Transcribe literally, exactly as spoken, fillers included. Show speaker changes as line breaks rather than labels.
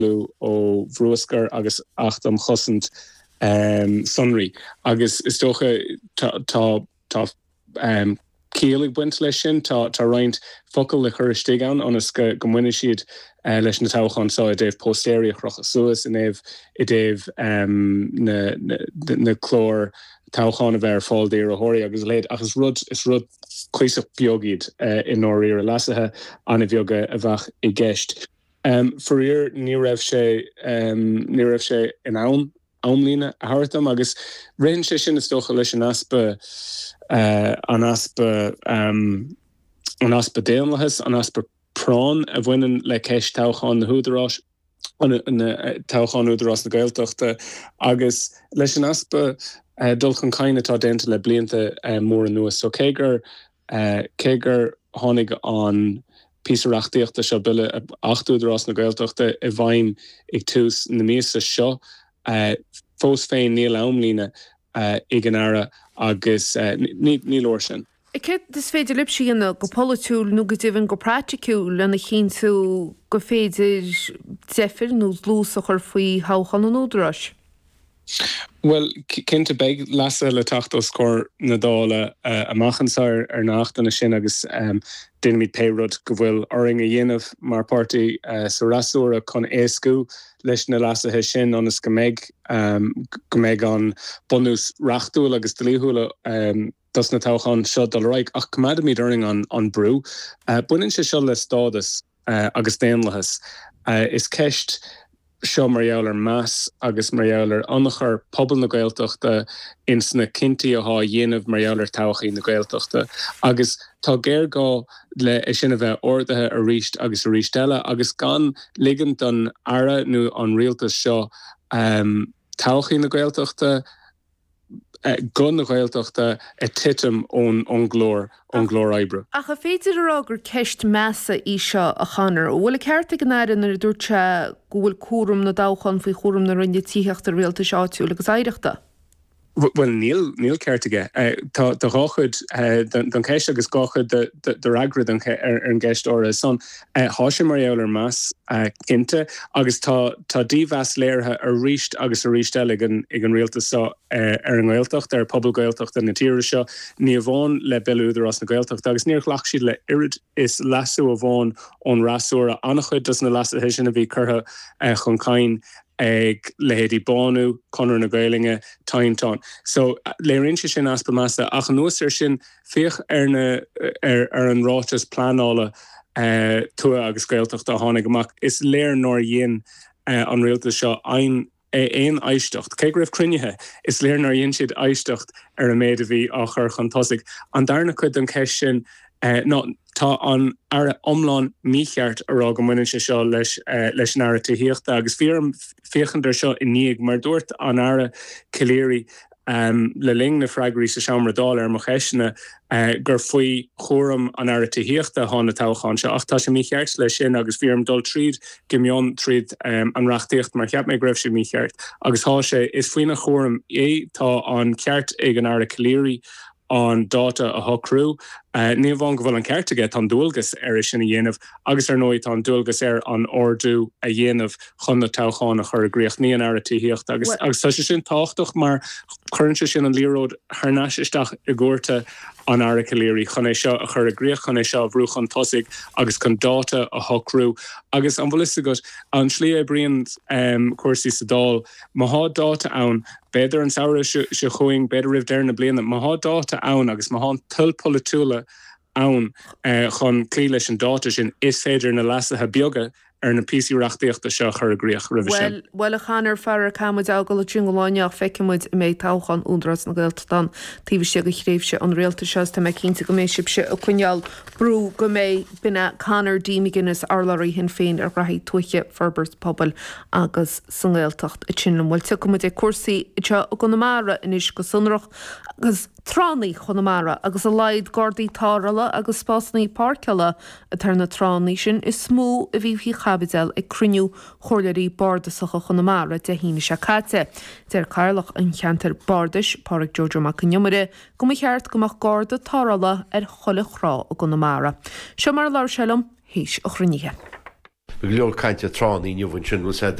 ó Bhrúascar agus achtam chosint um, Sunry. Agus is tócha tá tá tá um, cíalig buint leis sin tá tá roiint focail le chur stig an agus go gmuine siad uh, leis na táchan sá i déobh postéirí chrocha suas in éobh i déobh um, na, na, na chlór táchan a bheith fáil déir a hóirí agus léad agus rud is rud cuiseach beagid uh, in áirí a lasathe anna bheoga a bheith i gceist. Um, Furir ní raibh sé um, ní raibh sé in ann amlína a hartam agus réann sé sin is tócha leis an aspa uh, an aspa um, an aspa déanlachas an aspa prán a bhainean le ceist táchan na húdarás an táchan údarás na Gaeltachta agus leis an aspa uh, dulchan caine tá déanta le blianta uh, mór an nuas so cégur uh, cégur tháinig an písarachtaíochta seo bille achtúdarás na Gaeltachta i bhaim ag tús na míosa seo uh, fós féin níl amlína uh, ag an ara agus uh, ní leir sin.
Ik het dus féidir lip sína go polúil nó go dtíhann go práticúil lena chin tú go féidir defir nó lús a chur faoi háchan an údarás.
Well, cinnte beag lasa le tacht scór na dála uh, amachchansáir ar nacht an sin agus um, din míid péród go bhfuil oring a dhéanamh mar pártaí uh, sa rasúra chun éascú leis na lasathe sin agus go méid um, go méid an bonús rachtúil agus dlíthúla um, das na táchan seo dal raig ach cumad míid oring an, an brú. Uh, Buinn sé seo le stádas uh, agus déanlachas uh, is ceist seo marjouler mass agus marjouler annachar pobl na Gaeltachta ins na cinti a ha dhéanamh marjouler táchaí na Gaeltachta agus tá géir gá le is sin a bheith ordathe a ríist agus a ríistelle agus gan ligand an ara nó an rialtas seo um, táchaí na Gaeltachta Uh, gun na Gaeltachta a titim ón ón glór ón glór Ibre.
Ach a féidir ará gur ceist measa í seo a chanar, bhfuil a ceirrta an airan ar dúirte go bhfuil cuaram na dáchan faoi chuaram na rinne tíocht ar rialta seáitiúil agus éireachta?
Well, níl níl ceirrtaige. Uh, tá tá gáchud uh, don ceist agus gáchud de de ragrad an ar an gceist ortha son uh, háise marjouler mass uh, cinte agus tá tá díomhheas léirthe a ríist agus a ríistelle ag an ag an rialtas seo uh, ar an Gaeltacht ar pobl Gaeltacht na tíre seo ní bháin le beúdarrás na Gaeltacht agus níor chhlach siad le irid is lasú a bháin ón rasúra annachchuid dus na lasathe sin a bhí curtha uh, chun cain ag lehédí banú, conir na Gaelinge, taimtán. So, léirinn sé sin aspa massa, ach an nuas ar sin féoch ar, na, ar, ar an rátas planála uh, tua agus Gaeltacht a tháinig amach. Is léir nóir dhéon uh, an rialtas seo ein éon aisteacht. Cé raibh cruinethe, is léir nóir dhéon siad aisteacht ar a méid a bhí á chur chun tosaigh. An darna chuid an ceist sin Uh, no, tá an ara omláin mícheart ará go muine sé seo leis uh, leis an ara tííochta agus fíorm féchandar seo in níag mar dúirt an ara ciléirí um, le ling na freigraí sa seomradáil ar mo cheisina uh, gur faoi chóram an ara tííochta hána táchan seo ach tá sé mícheart leis sin agus fíorm dul tríd gimion tríd um, an rachtíocht mar cheap mé greibh sé mícheart agus há sé is faoine chóram é tá an ceart ag an ara ciléirí an dáta a hocrú. Uh, ní bhain go bhfuil an ceirrtaige tá dúilgus ar is sin a dhéanamh, agus ar nóid tá dúilgus ar an ordú a dhéanamh chun na táchan a chur agréocht ní an ara tííocht agus well, agus tá sé sin táchtach mar chuann sé sin an líród thnáisisteach i gcuirte an ara ciléirí chun é seo a chur agréocht chun é seo bhrúch an tosaigh agus chun dáta a hocrú agus an bhfuil go an slí é brion um, cuasaí sa dál má há dáta ann beidir an saoire se chuing beidir rih déir na bliana má há dáta ann agus má há tulpola túla ann uh, chun clí leis an dáta sin is féidir na lasathe beaga ar na písí reachtaíochta seo chur agréoch roimh sin.
Well, well a chanar fear camid ágal a tringoláineach feicimid i méid táchan údarrás na Gaeltachta tíbh sé go chréibhse an réalta seos tá méid cinnta go méid sibse a chuineal brú go méid bina canar díimiginas arlairí hin féin ar rathí tuiche ferbert pobl agus san Gaeltacht a tsinam. Bhfuil tuicimid é cuasaí ite go namara inis go sunrach agus tránaí chunamara agus a laid gordaí tárala agus spásnaí párceala a tar na tránaí sin is smó a bhí hí chabidel ag cruniú chorlairí bardasacha chunamara de híine se cáte. Der cairlach an cheantar bardis páric Jojo Macanyumare go mé cheart gomach gorda tárala ar chola chrá a gunamara. Se mar lár selum hís a chruníthe.
leor caiinte trán í nniuhann sin